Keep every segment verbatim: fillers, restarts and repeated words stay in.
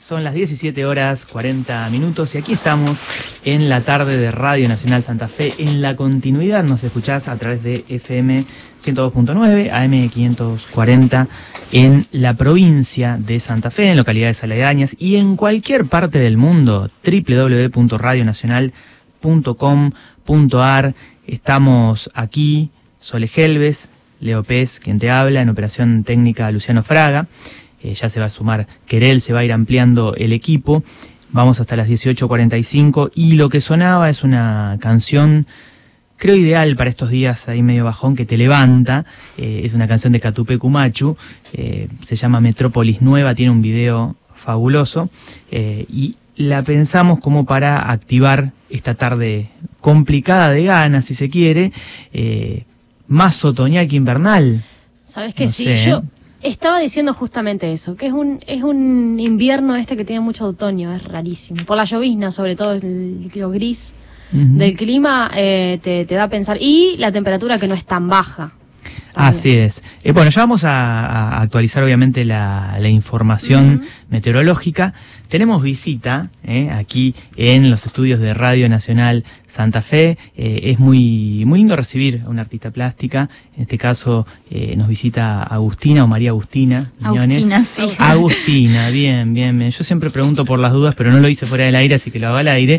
Son las diecisiete horas cuarenta minutos y aquí estamos en la tarde de Radio Nacional Santa Fe. En la continuidad nos escuchás a través de F M ciento dos punto nueve, A M quinientos cuarenta en la provincia de Santa Fe, en localidades aledañas y en cualquier parte del mundo, doble u doble u doble u punto radio nacional punto com punto a r. Estamos aquí, Sole Helves, Leo Pez, quien te habla, en operación técnica Luciano Fraga. Eh, ya se va a sumar Querel, se va a ir ampliando el equipo. Vamos hasta las dieciocho cuarenta y cinco y lo que sonaba es una canción, creo ideal para estos días ahí medio bajón, que te levanta. Eh, es una canción de Catupecu Machu, eh, se llama Metrópolis Nueva, tiene un video fabuloso eh, y la pensamos como para activar esta tarde complicada de ganas, si se quiere, eh, más otoñal que invernal. ¿Sabes qué? No Sí, sé, yo ¿eh? estaba diciendo justamente eso, que es un es un invierno este que tiene mucho otoño, es rarísimo. Por la llovizna, sobre todo, el, lo gris uh-huh. del clima eh, te, te da a pensar. Y la temperatura que no es tan baja. También. Así es. Eh, bueno, ya vamos a, a actualizar obviamente la, la información uh-huh. meteorológica. Tenemos visita eh, aquí en los estudios de Radio Nacional Santa Fe. Eh, es muy muy lindo recibir a una artista plástica. En este caso eh, nos visita Agustina o María Agustina Miñones. Agustina, sí. Agustina, bien, bien, bien. Yo siempre pregunto por las dudas, pero no lo hice fuera del aire, así que lo hago al aire.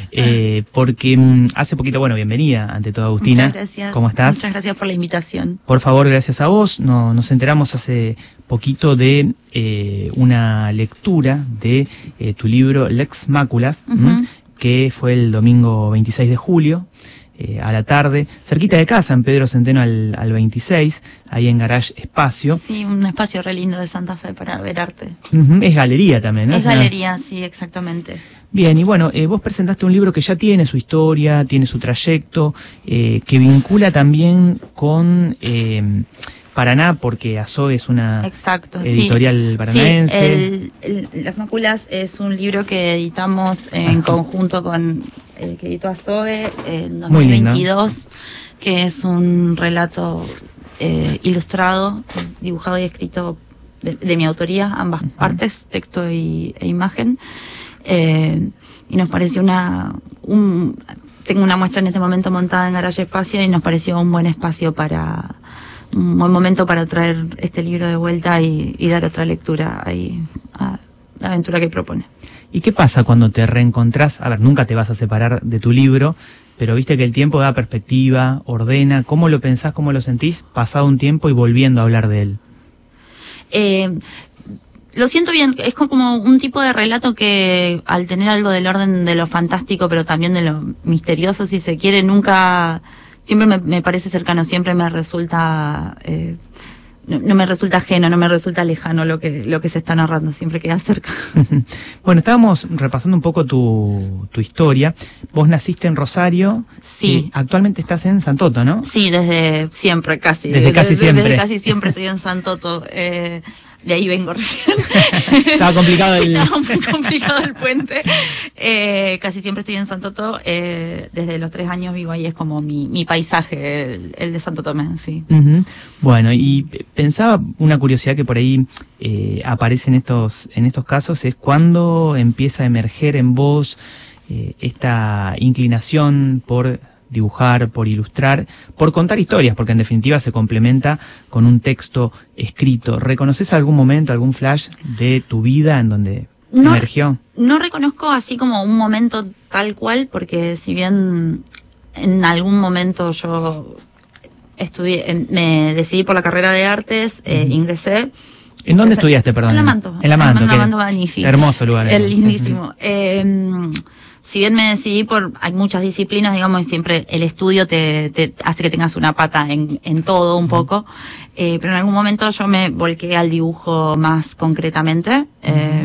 Eh, porque mm, hace poquito, bueno, bienvenida ante todo, Agustina. Muchas gracias. ¿Cómo estás? Muchas gracias por la invitación. Por favor, gracias a vos. No, nos enteramos hace poquito de eh, una lectura de eh, tu libro Lex Máculas, uh-huh. ¿m? que fue el domingo veintiséis de julio, eh, a la tarde, cerquita de casa, en Pedro Centeno al, al veintiséis, ahí en Garage Espacio. Sí, un espacio re lindo de Santa Fe para ver arte. Uh-huh. Es galería también, ¿no? Es galería, sí, exactamente. Bien, y bueno, eh, vos presentaste un libro que ya tiene su historia, tiene su trayecto, eh, que vincula también con eh, Paraná, porque Azoe es una Exacto, editorial sí. paranaense. Sí, el, el, Las Máculas es un libro que editamos en Ajá. conjunto con el que editó Azoe en dos mil veintidós, que es un relato eh, ilustrado, dibujado y escrito de, de mi autoría, ambas uh-huh. partes, texto y, e imagen. Eh, y nos pareció una un, tengo una muestra en este momento montada en Garage Espacio y nos pareció un buen espacio para un buen momento para traer este libro de vuelta y, y dar otra lectura ahí a la aventura que propone. ¿Y qué pasa cuando te reencontrás? A ver, nunca te vas a separar de tu libro, pero viste que el tiempo da perspectiva, ordena. ¿Cómo lo pensás, cómo lo sentís pasado un tiempo y volviendo a hablar de él? Eh, Lo siento bien, es como un tipo de relato que al tener algo del orden de lo fantástico, pero también de lo misterioso, si se quiere, nunca, siempre me, me parece cercano, siempre me resulta, eh, no, no me resulta ajeno, no me resulta lejano lo que lo que se está narrando, siempre queda cerca. Bueno, estábamos repasando un poco tu, tu historia. Vos naciste en Rosario. Sí. Actualmente estás en Santoto, ¿no? Sí, desde siempre casi. Desde, desde casi desde, siempre. Desde casi siempre estoy en Santoto. Eh, De ahí vengo recién. Estaba complicado el... Estaba muy complicado el puente. Eh, casi siempre estoy en Santoto. Eh, desde los tres años vivo ahí, es como mi, mi paisaje, el, el de Santo Tomé, sí. Uh-huh. Bueno, y pensaba una curiosidad que por ahí eh, aparece en estos, en estos casos, es cuando empieza a emerger en vos eh, esta inclinación por dibujar, por ilustrar, por contar historias, porque en definitiva se complementa con un texto escrito. ¿Reconoces algún momento, algún flash de tu vida en donde no, emergió? No reconozco así como un momento tal cual, porque si bien en algún momento yo estudié, me decidí por la carrera de artes, eh, uh-huh. ingresé. ¿En dónde estudiaste, perdón? En La Manto. En La Manto. En La Manto, Bani, sí. Hermoso lugar. Es lindísimo. Uh-huh. eh, Si bien me decidí por, hay muchas disciplinas, digamos, y siempre el estudio te, te hace que tengas una pata en, en todo un poco, eh, pero en algún momento yo me volqué al dibujo más concretamente, eh,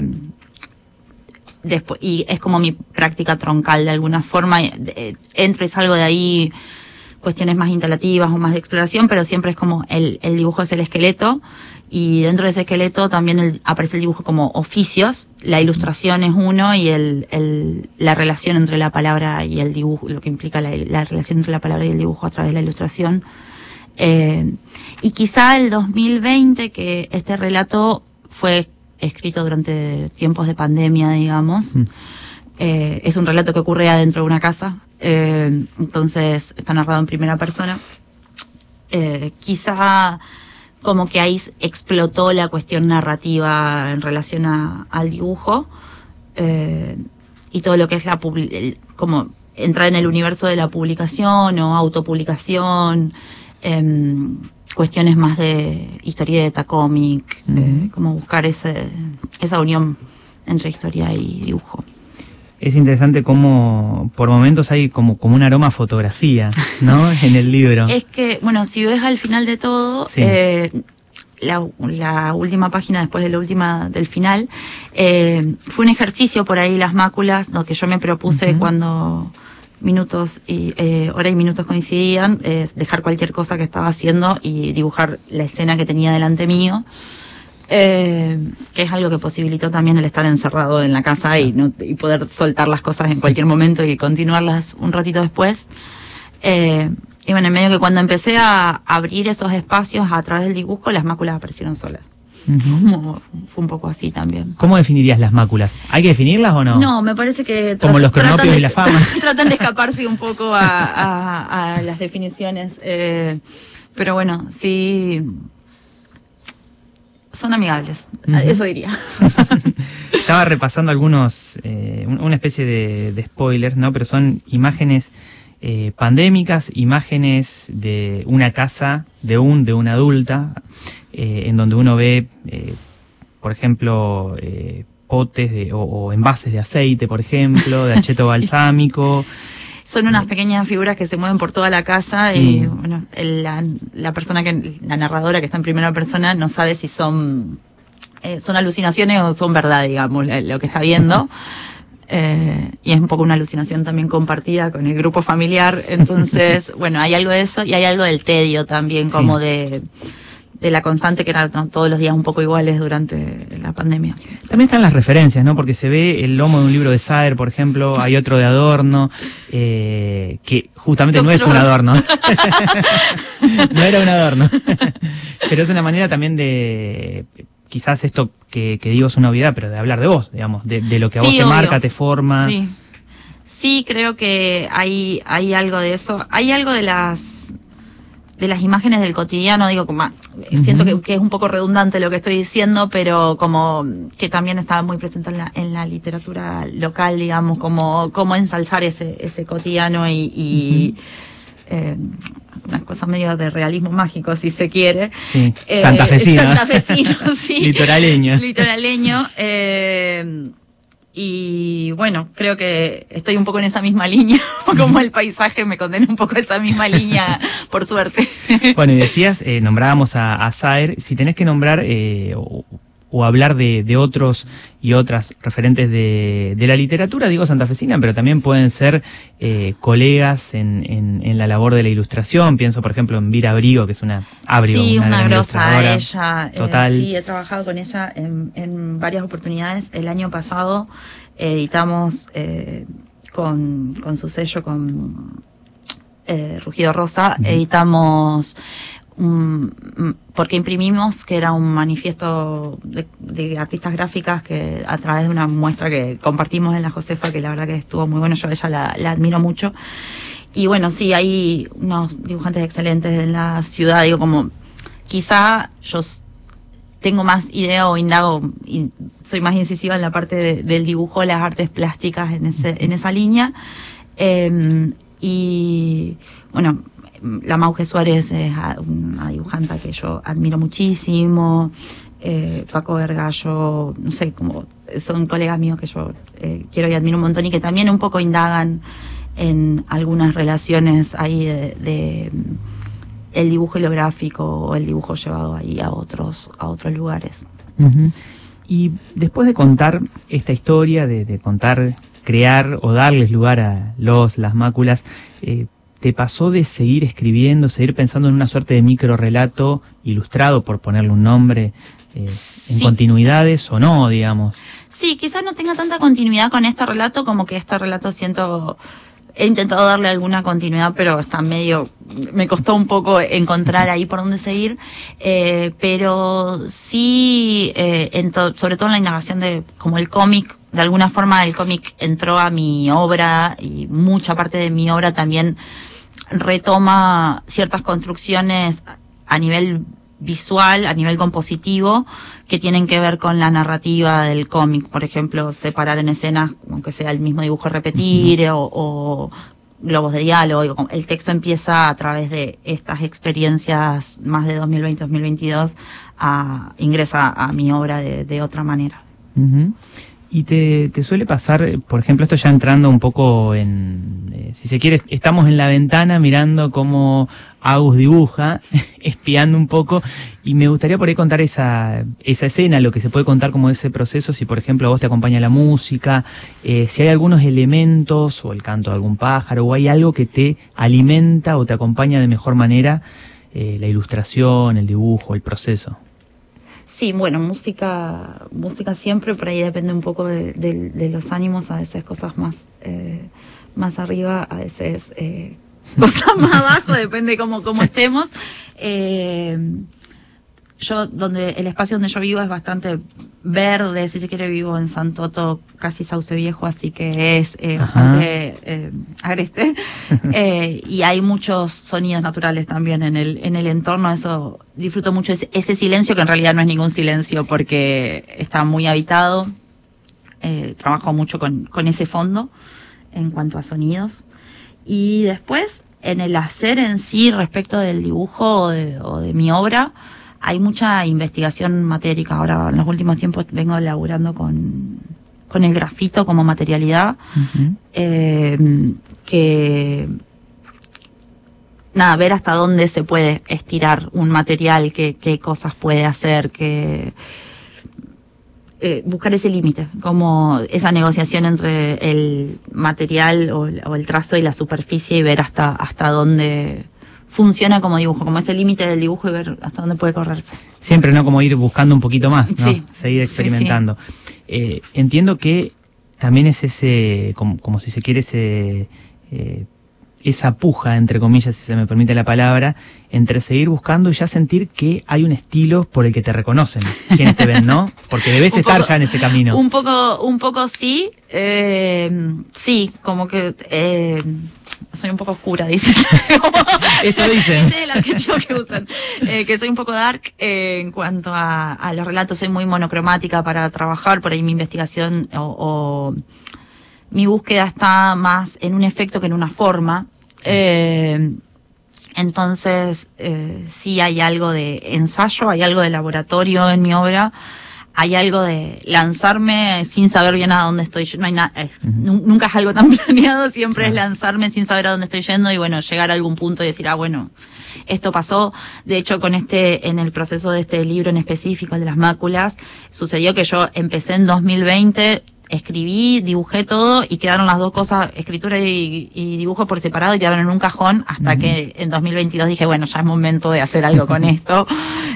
después, y es como mi práctica troncal de alguna forma, eh, entro y salgo de ahí cuestiones más instalativas o más de exploración, pero siempre es como el, el dibujo es el esqueleto, y dentro de ese esqueleto también el, aparece el dibujo como oficios, la ilustración es uno y el, el, la relación entre la palabra y el dibujo, lo que implica la, la relación entre la palabra y el dibujo a través de la ilustración. Eh, y quizá el dos mil veinte, que este relato fue escrito durante tiempos de pandemia, digamos. Mm. Eh, es un relato que ocurre adentro de una casa, eh, entonces está narrado en primera persona. Eh, quizá como que ahí explotó la cuestión narrativa en relación a, al dibujo, eh, y todo lo que es la publi- el, como entrar en el universo de la publicación o autopublicación, eh, cuestiones más de historieta, cómic, mm. eh, como buscar ese, esa unión entre historia y dibujo. Es interesante cómo por momentos hay como, como un aroma a fotografía, ¿no? En el libro. Es que, bueno, si ves al final de todo, sí. eh, la, la última página después de la última del final, eh, fue un ejercicio por ahí, las máculas, lo que yo me propuse uh-huh. cuando minutos y eh, hora y minutos coincidían, es dejar cualquier cosa que estaba haciendo y dibujar la escena que tenía delante mío. Eh, que es algo que posibilitó también el estar encerrado en la casa y, no, y poder soltar las cosas en cualquier momento y continuarlas un ratito después. Eh, y bueno, en medio que cuando empecé a abrir esos espacios a través del dibujo, las máculas aparecieron solas. Uh-huh. Fue un poco así también. ¿Cómo definirías las máculas? ¿Hay que definirlas o no? No, me parece que... Como los cronopios de la fama. Tratan de escaparse un poco a, a, a las definiciones. Eh, pero bueno, sí... Son amigables, uh-huh. eso diría. Estaba repasando algunos, eh, una especie de, de spoilers, ¿no? Pero son imágenes eh, pandémicas, imágenes de una casa, de un, de una adulta, eh, en donde uno ve, eh, por ejemplo, eh, potes de, o, o envases de aceite, por ejemplo, de acheto sí. balsámico. Son unas pequeñas figuras que se mueven por toda la casa sí. y bueno, el, la, la persona que, la narradora que está en primera persona no sabe si son, eh, son alucinaciones o son verdad, digamos, lo que está viendo. Eh, y es un poco una alucinación también compartida con el grupo familiar. Entonces, bueno, hay algo de eso y hay algo del tedio también, como sí. de... de la constante que eran ¿no? todos los días un poco iguales durante la pandemia. También están las referencias, ¿no? Porque se ve el lomo de un libro de Saer, por ejemplo, hay otro de Adorno, eh, que justamente no es un adorno. No era un adorno. Pero es una manera también de, quizás esto que, que digo es una obviedad, pero de hablar de vos, digamos, de, de lo que a vos sí, te obvio. marca, te forma. Sí, sí creo que hay, hay algo de eso. Hay algo de las... de las imágenes del cotidiano, digo, como, uh-huh. siento que, que es un poco redundante lo que estoy diciendo, pero como que también estaba muy presente en la, en la literatura local, digamos, como, como ensalzar ese, ese cotidiano y, y uh-huh. eh, una cosa medio de realismo mágico, si se quiere. Sí, eh, santafesino. Santafesino, sí. Litoraleño. Litoraleño, eh, y bueno, creo que estoy un poco en esa misma línea, como el paisaje me condena un poco a esa misma línea, por suerte. Bueno, y decías, eh, nombrábamos a, a Saer, si tenés que nombrar eh, o, o hablar de, de otros y otras referentes de, de la literatura, digo santafesina, pero también pueden ser eh, colegas en, en, en la labor de la ilustración. Pienso, por ejemplo, en Vira Abrigo, que es una Abrigo, sí, una, una grosa ella. Total. Eh, sí, he trabajado con ella en, en varias oportunidades. El año pasado editamos eh, con, con su sello, con eh, Rugido Rosa, uh-huh. editamos Um, porque imprimimos que era un manifiesto de, de artistas gráficas que a través de una muestra que compartimos en la Josefa, que la verdad que estuvo muy bueno, yo a ella la, la admiro mucho. Y bueno, sí, hay unos dibujantes excelentes en la ciudad, digo, como quizá yo tengo más idea o indago, y soy más incisiva en la parte de, del dibujo, las artes plásticas en ese en esa línea. Eh, y bueno, la Mauge Suárez es una dibujanta que yo admiro muchísimo, eh, Paco Vergallo, no sé, como son colegas míos que yo eh, quiero y admiro un montón y que también un poco indagan en algunas relaciones ahí de, de el dibujo holográfico o el dibujo llevado ahí a otros a otros lugares. Uh-huh. Y después de contar esta historia, de, de contar, crear o darles lugar a los, las máculas, eh, ¿te pasó de seguir escribiendo, seguir pensando en una suerte de micro relato ilustrado, por ponerle un nombre, eh, sí. en continuidades o no, digamos? Sí, quizás no tenga tanta continuidad con este relato, como que este relato siento he intentado darle alguna continuidad, pero está medio, me costó un poco encontrar ahí por dónde seguir, eh, pero sí, eh, en to, sobre todo en la indagación de, como el cómic, de alguna forma el cómic entró a mi obra y mucha parte de mi obra también retoma ciertas construcciones a nivel visual, a nivel compositivo, que tienen que ver con la narrativa del cómic. Por ejemplo, separar en escenas, aunque sea el mismo dibujo repetir, uh-huh. o, o globos de diálogo. El texto empieza a través de estas experiencias más de dos mil veinte dos mil veintidós, a, ingresa a mi obra de, de otra manera. Uh-huh. Y te, te suele pasar, por ejemplo, esto ya entrando un poco en, eh, si se quiere, estamos en la ventana mirando cómo Agus dibuja, espiando un poco, y me gustaría por ahí contar esa, esa escena, lo que se puede contar como ese proceso, si por ejemplo a vos te acompaña la música, eh, si hay algunos elementos, o el canto de algún pájaro, o hay algo que te alimenta o te acompaña de mejor manera, eh, la ilustración, el dibujo, el proceso. Sí, bueno, música música siempre, por ahí depende un poco de, de, de los ánimos, a veces cosas más eh, más arriba, a veces eh, cosas más abajo, depende cómo, cómo estemos. Eh, yo, donde el espacio donde yo vivo es bastante verde, si se quiere, vivo en Santoto, casi Sauce Viejo, así que es eh, bastante eh, agreste. eh, y hay muchos sonidos naturales también en el en el entorno, eso disfruto mucho, ese, ese silencio que en realidad no es ningún silencio porque está muy habitado. Eh, trabajo mucho con, con ese fondo en cuanto a sonidos. Y después, en el hacer en sí respecto del dibujo o de, o de mi obra, hay mucha investigación matérica. Ahora, en los últimos tiempos, vengo laburando con, con el grafito como materialidad, uh-huh. eh, que, nada, ver hasta dónde se puede estirar un material, qué, qué cosas puede hacer, que eh, buscar ese límite, como esa negociación entre el material o, o el trazo y la superficie, y ver hasta, hasta dónde funciona como dibujo, como ese límite del dibujo, y ver hasta dónde puede correrse. Siempre, ¿no? Como ir buscando un poquito más, ¿no? Sí. Seguir experimentando. Sí, sí. Eh, entiendo que también es ese, como, como si se quiere, ese, eh, esa puja, entre comillas, si se me permite la palabra, entre seguir buscando y ya sentir que hay un estilo por el que te reconocen quienes te ven, ¿no? Porque debes estar poco, ya en ese camino. Un poco, un poco sí, eh, sí, como que eh, soy un poco oscura, dicen. Eso dicen. Ese es el adjetivo que usan. Eh, que soy un poco dark eh, en cuanto a, a los relatos. Soy muy monocromática para trabajar. Por ahí mi investigación o, o mi búsqueda está más en un efecto que en una forma. Eh, entonces, eh, sí hay algo de ensayo, hay algo de laboratorio en mi obra. Hay algo de lanzarme sin saber bien a dónde estoy. No hay nada, uh-huh. Nunca es algo tan planeado, siempre uh-huh. es lanzarme sin saber a dónde estoy yendo y bueno, llegar a algún punto y decir, ah, bueno, esto pasó. De hecho, con este, en el proceso de este libro en específico, el de las máculas, sucedió que yo empecé en dos mil veinte, escribí, dibujé todo y quedaron las dos cosas, escritura y, y dibujo por separado, y quedaron en un cajón hasta uh-huh. que en dos mil veintidós dije, bueno, ya es momento de hacer algo con esto.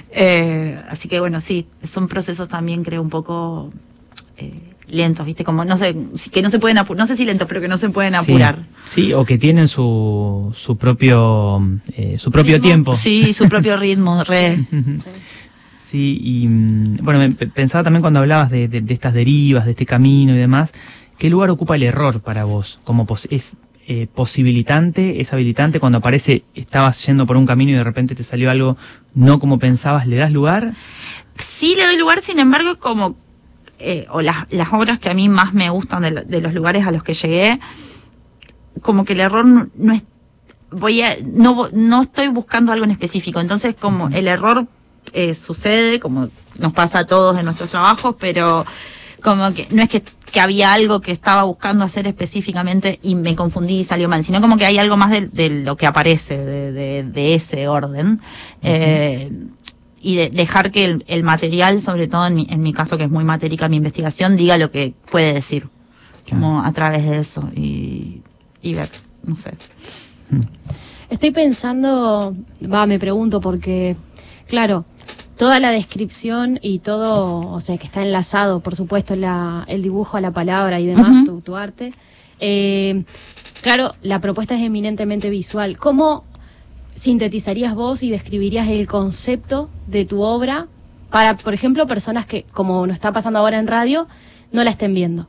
Eh, así que bueno, sí, son procesos también, creo, un poco eh, lentos, ¿viste? Como, no sé, que no se pueden apurar, no sé si lentos, pero que no se pueden apurar. Sí, sí, o que tienen su, su propio, eh, su propio ¿Ritmo? tiempo. Sí, su propio ritmo, re. Sí. Sí, y bueno, me pensaba también cuando hablabas de, de, de estas derivas, de este camino y demás, ¿qué lugar ocupa el error para vos? Como pos ¿Es eh, posibilitante, es habilitante cuando aparece, estabas yendo por un camino y de repente te salió algo no como pensabas? ¿Le das lugar? Sí, le doy lugar, sin embargo, como, eh, o las, las obras que a mí más me gustan de, de los lugares a los que llegué, como que el error no, no es, voy a, no, no estoy buscando algo en específico, entonces como uh-huh. el error Eh, sucede, como nos pasa a todos en nuestros trabajos, pero como que no es que, que había algo que estaba buscando hacer específicamente y me confundí y salió mal, sino como que hay algo más de, de lo que aparece, de, de, de ese orden. Uh-huh. eh, y de dejar que el, el material, sobre todo en mi, en mi caso, que es muy matérica mi investigación, diga lo que puede decir, como uh-huh. a través de eso, y, y ver, no sé. Uh-huh. Estoy pensando, va, me pregunto porque, claro, toda la descripción y todo, o sea, que está enlazado, por supuesto, la, el dibujo a la palabra y demás, uh-huh. tu, tu arte, Eh, claro, la propuesta es eminentemente visual. ¿Cómo sintetizarías vos y describirías el concepto de tu obra para, por ejemplo, personas que, como nos está pasando ahora en radio, no la estén viendo?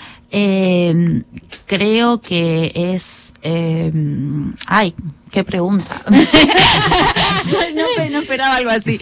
Eh, creo que es... Eh, ay, qué pregunta. no, no esperaba algo así.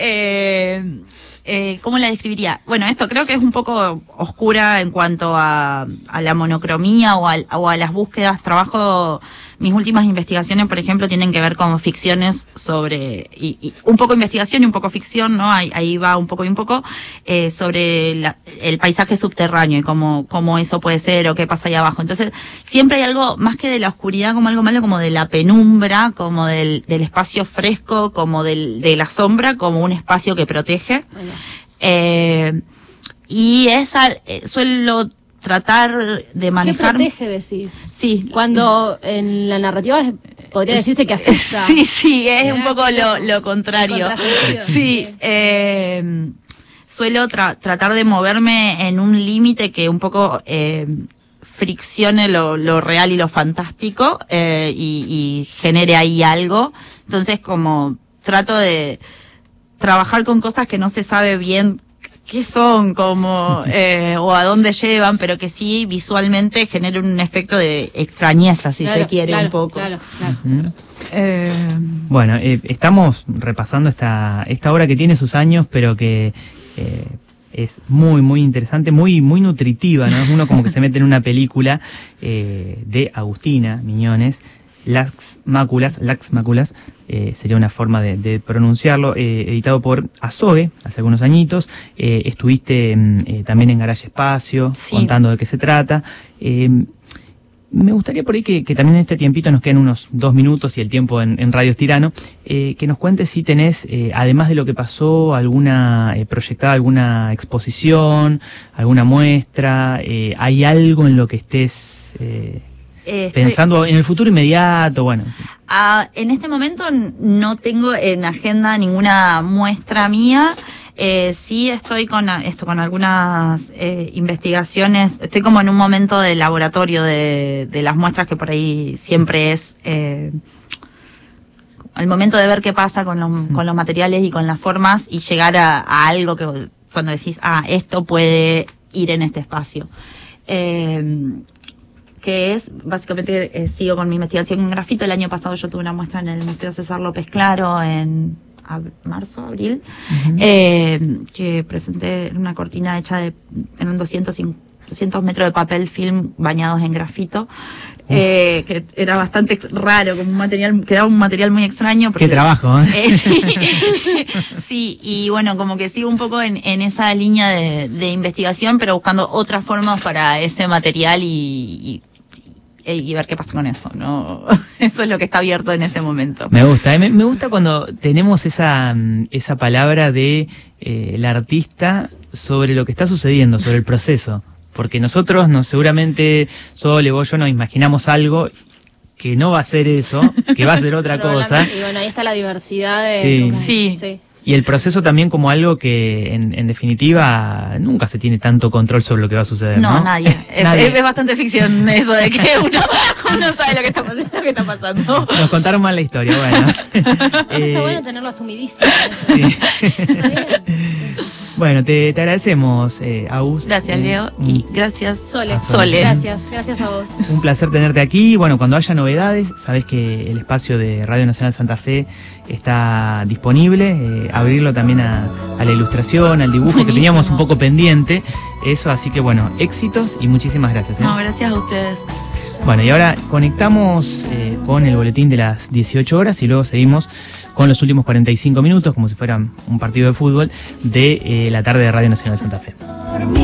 Eh, eh, ¿Cómo la describiría? Bueno, esto creo que es un poco oscura en cuanto a, a la monocromía o a, o a las búsquedas. Trabajo... Mis últimas investigaciones, por ejemplo, tienen que ver con ficciones sobre, y, y un poco investigación y un poco ficción, ¿no? Ahí, ahí va un poco y un poco, eh, sobre la, el paisaje subterráneo y cómo, cómo eso puede ser o qué pasa ahí abajo. Entonces, siempre hay algo, más que de la oscuridad como algo malo, como de la penumbra, como del, del espacio fresco, como del, de la sombra, como un espacio que protege. Bueno. Eh, y esa, eh, suelo tratar de manejar... ¿Qué protege, decís? Sí. Cuando en la narrativa podría decirse que asusta. Sí, sí, es Mira, un poco lo, lo contrario. Sí, sí. Eh, suelo tra tratar de moverme en un límite que un poco eh, friccione lo, lo real y lo fantástico eh, y, y genere ahí algo. Entonces, como trato de trabajar con cosas que no se sabe bien qué son, como, eh, o a dónde llevan, pero que sí visualmente genera un efecto de extrañeza, si claro, se quiere, claro, un poco. Claro, claro. Uh-huh. eh... Bueno, eh, estamos repasando esta, esta obra que tiene sus años, pero que eh, es muy, muy interesante, muy, muy nutritiva, ¿no? Uno como que se mete en una película eh, de Agustina Miñones, Lax Máculas, Lax Máculas, eh, sería una forma de, de pronunciarlo, eh, editado por Azogue hace algunos añitos. Eh, estuviste eh, también en Garage Espacio, sí, contando de qué se trata. Eh, me gustaría por ahí que, que también en este tiempito nos queden unos dos minutos y el tiempo en, en Radio es tirano, eh, que nos cuentes si tenés, eh, además de lo que pasó, alguna eh, proyectada, alguna exposición, alguna muestra, eh, ¿hay algo en lo que estés... Eh, Estoy, pensando en el futuro inmediato, bueno. Uh, en este momento no tengo en agenda ninguna muestra mía. Eh, sí estoy con esto con algunas eh, investigaciones. Estoy como en un momento de laboratorio de, de las muestras, que por ahí siempre es eh, el momento de ver qué pasa con los, con los materiales y con las formas y llegar a, a algo que cuando decís, ah, esto puede ir en este espacio. Eh, que es, básicamente, eh, sigo con mi investigación en grafito. El año pasado yo tuve una muestra en el Museo César López Claro, en ab marzo, abril, uh-huh. eh, que presenté una cortina hecha de, en doscientos metros de papel film bañados en grafito, eh, que era bastante raro, como un material, quedaba un material muy extraño. Porque, qué trabajo, ¿eh? eh sí, sí, y bueno, como que sigo un poco en, en esa línea de, de investigación, pero buscando otras formas para ese material y, y y ver qué pasa con eso, ¿no? Eso es lo que está abierto en este momento. Me gusta, ¿eh? me, me gusta cuando tenemos esa, esa palabra de eh, el artista sobre lo que está sucediendo, sobre el proceso. Porque nosotros, no, seguramente, Sole, vos, yo nos imaginamos algo que no va a ser eso, que va a ser otra cosa. Y bueno, ahí está la diversidad de... Sí. Como, sí. sí. Y el proceso también como algo que, en, en definitiva, nunca se tiene tanto control sobre lo que va a suceder, ¿no? No, nadie. nadie. Es, es bastante ficción eso de que uno, uno sabe lo que, está, lo que está pasando. Nos contaron mal la historia, bueno. eh, está bueno tenerlo asumidísimo. Sí. Está bien. Bueno, te, te agradecemos, eh, Agus. Gracias, eh, Leo. Y gracias, Sole. Sole. Gracias, gracias a vos. Un placer tenerte aquí. Bueno, cuando haya novedades, sabés que el espacio de Radio Nacional Santa Fe está disponible. Eh, abrirlo también a, a la ilustración, al dibujo, buenísimo, que teníamos un poco pendiente. Eso, así que bueno, éxitos y muchísimas gracias. ¿eh? No, gracias a ustedes. Bueno, y ahora conectamos eh, con el boletín de las dieciocho horas y luego seguimos con los últimos cuarenta y cinco minutos, como si fuera un partido de fútbol, de eh, la tarde de Radio Nacional Santa Fe.